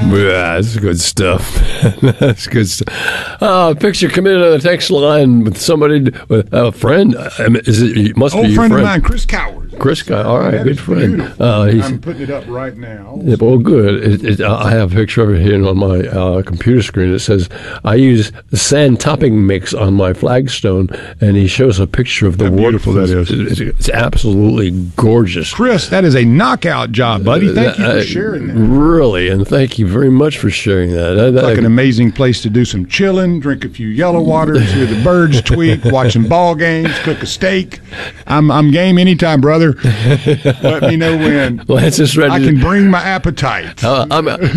Yeah, that's good stuff. That's good stuff. Picture committed on the text line with somebody, with a friend. It must be your friend. Old friend of mine, Chris Coward. Chris Coward, all right, That good is friend. beautiful. I'm putting it up right now. Yeah, well, good. I have a picture of it here on my computer screen. It says, I use sand topping mix on my flagstone, and he shows a picture of the How beautiful that is. It's absolutely gorgeous. Chris, that is a knockout job, buddy. Thank you for sharing that. Really, and thank you very much for sharing that. It's like an amazing place to do some chilling, drink a few yellow waters, hear the birds tweet, watch some ball games, cook a steak. I'm game anytime, brother. Let me know when. Lance is ready. I can bring my appetite.